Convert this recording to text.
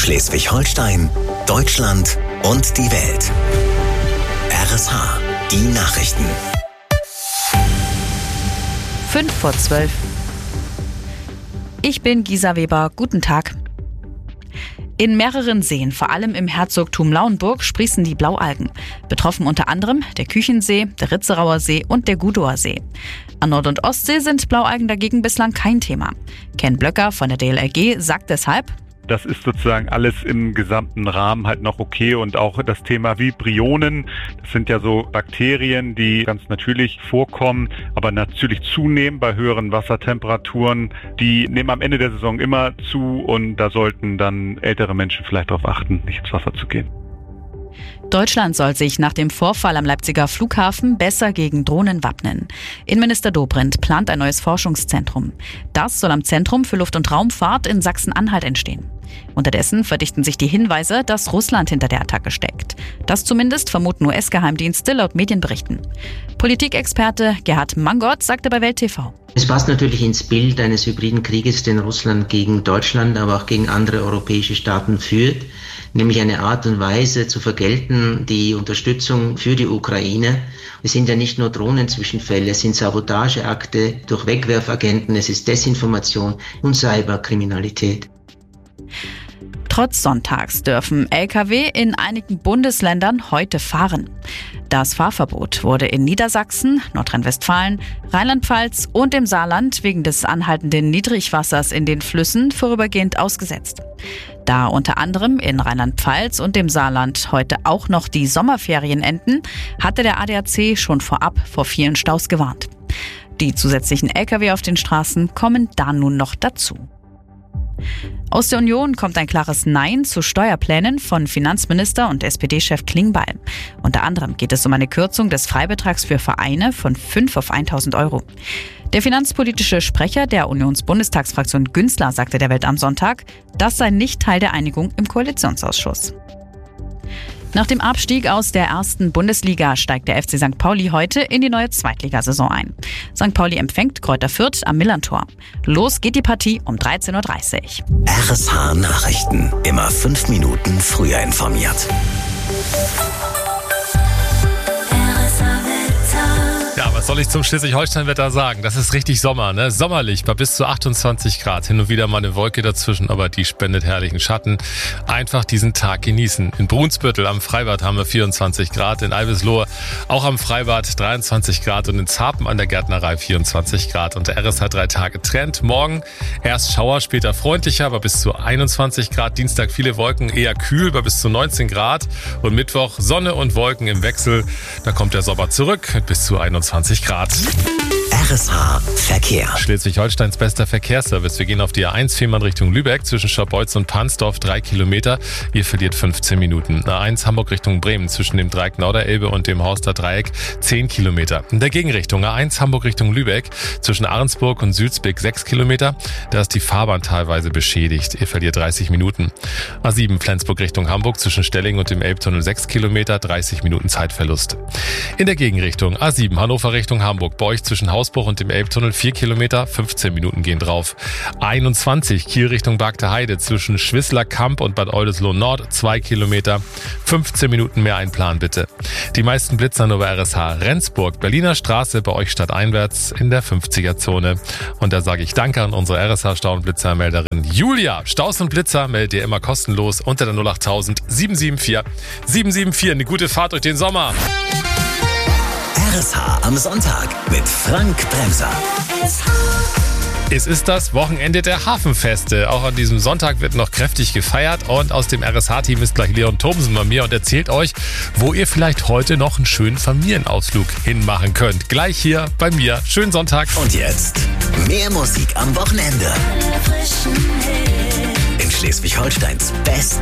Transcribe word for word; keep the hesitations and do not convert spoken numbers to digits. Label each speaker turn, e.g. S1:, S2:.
S1: Schleswig-Holstein, Deutschland und die Welt. R S H, die Nachrichten.
S2: Fünf vor zwölf. Ich bin Gisa Weber. Guten Tag. In mehreren Seen, vor allem im Herzogtum Lauenburg, sprießen die Blaualgen. Betroffen unter anderem der Küchensee, der Ritzerauer See und der Gudower See. An Nord- und Ostsee sind Blaualgen dagegen bislang kein Thema. Ken Blöcker von der D L R G sagt deshalb:
S3: Das ist sozusagen alles im gesamten Rahmen halt noch okay, und auch das Thema Vibrionen, das sind ja so Bakterien, die ganz natürlich vorkommen, aber natürlich zunehmen bei höheren Wassertemperaturen. Die nehmen am Ende der Saison immer zu, und da sollten dann ältere Menschen vielleicht darauf achten, nicht ins Wasser zu gehen.
S2: Deutschland soll sich nach dem Vorfall am Leipziger Flughafen besser gegen Drohnen wappnen. Innenminister Dobrindt plant ein neues Forschungszentrum. Das soll am Zentrum für Luft- und Raumfahrt in Sachsen-Anhalt entstehen. Unterdessen verdichten sich die Hinweise, dass Russland hinter der Attacke steckt. Das zumindest vermuten U S-Geheimdienste laut Medienberichten. Politikexperte Gerhard Mangott sagte bei Welt T V:
S4: Es passt natürlich ins Bild eines hybriden Krieges, den Russland gegen Deutschland, aber auch gegen andere europäische Staaten führt, nämlich eine Art und Weise zu vergelten, die Unterstützung für die Ukraine. Es sind ja nicht nur Drohnenzwischenfälle, es sind Sabotageakte durch Wegwerfagenten, es ist Desinformation und Cyberkriminalität.
S2: Trotz Sonntags dürfen L K W in einigen Bundesländern heute fahren. Das Fahrverbot wurde in Niedersachsen, Nordrhein-Westfalen, Rheinland-Pfalz und im Saarland wegen des anhaltenden Niedrigwassers in den Flüssen vorübergehend ausgesetzt. Da unter anderem in Rheinland-Pfalz und dem Saarland heute auch noch die Sommerferien enden, hatte der A D A C schon vorab vor vielen Staus gewarnt. Die zusätzlichen L K W auf den Straßen kommen da nun noch dazu. Aus der Union kommt ein klares Nein zu Steuerplänen von Finanzminister und S P D-Chef Klingbeil. Unter anderem geht es um eine Kürzung des Freibetrags für Vereine von fünf auf tausend Euro. Der finanzpolitische Sprecher der Unionsbundestagsfraktion Günzler sagte der Welt am Sonntag, das sei nicht Teil der Einigung im Koalitionsausschuss. Nach dem Abstieg aus der ersten Bundesliga steigt der F C Sankt Pauli heute in die neue Zweitligasaison ein. Sankt Pauli empfängt Greuther Fürth am Millerntor. Los geht die Partie um dreizehn Uhr dreißig.
S1: R S H Nachrichten. Immer fünf Minuten früher informiert.
S5: Ja, was soll ich zum Schleswig-Holstein-Wetter sagen? Das ist richtig Sommer, ne? Sommerlich bei bis zu achtundzwanzig Grad. Hin und wieder mal eine Wolke dazwischen, aber die spendet herrlichen Schatten. Einfach diesen Tag genießen. In Brunsbüttel am Freibad haben wir vierundzwanzig Grad, in Eibislohe auch am Freibad dreiundzwanzig Grad und in Zarpen an der Gärtnerei vierundzwanzig Grad. Und der R S H drei Tage Trend. Morgen erst Schauer, später freundlicher bei bis zu einundzwanzig Grad. Dienstag viele Wolken, eher kühl bei bis zu neunzehn Grad. Und Mittwoch Sonne und Wolken im Wechsel. Da kommt der Sommer zurück mit bis zu einundzwanzig Grad.
S1: R S H Verkehr.
S5: Schleswig-Holsteins bester Verkehrsservice. Wir gehen auf die A eins Fehmarn Richtung Lübeck zwischen Scharbeutz und Pansdorf, drei Kilometer. Ihr verliert fünfzehn Minuten. A eins Hamburg Richtung Bremen zwischen dem Dreieck Norderelbe und dem Horster Dreieck, zehn Kilometer. In der Gegenrichtung A eins Hamburg Richtung Lübeck zwischen Ahrensburg und Sülzbek, sechs Kilometer. Da ist die Fahrbahn teilweise beschädigt. Ihr verliert dreißig Minuten. A sieben Flensburg Richtung Hamburg zwischen Stelling und dem Elbtunnel, sechs Kilometer, dreißig Minuten Zeitverlust. In der Gegenrichtung A sieben Hannover Richtung Hamburg, bei euch zwischen Hausburg und dem Elbtunnel, vier Kilometer, fünfzehn Minuten gehen drauf. einundzwanzig Kiel Richtung Bagde Heide zwischen Schwissler Kamp und Bad Oldesloe Nord, zwei Kilometer, fünfzehn Minuten mehr einplanen bitte. Die meisten Blitzer nur bei R S H. Rendsburg, Berliner Straße, bei euch stadteinwärts in der fünfziger-Zone. Und da sage ich Danke an unsere R S H Stau- und Blitzermelderin Julia. Staus und Blitzer meldet ihr immer kostenlos unter der null acht tausend sieben sieben vier sieben sieben vier. Eine gute Fahrt durch den Sommer.
S1: R S H am Sonntag mit Frank Bremser.
S5: Es ist das Wochenende der Hafenfeste. Auch an diesem Sonntag wird noch kräftig gefeiert. Und aus dem R S H-Team ist gleich Leon Thomsen bei mir und erzählt euch, wo ihr vielleicht heute noch einen schönen Familienausflug hinmachen könnt. Gleich hier bei mir. Schönen Sonntag.
S1: Und jetzt mehr Musik am Wochenende. In Schleswig-Holsteins besten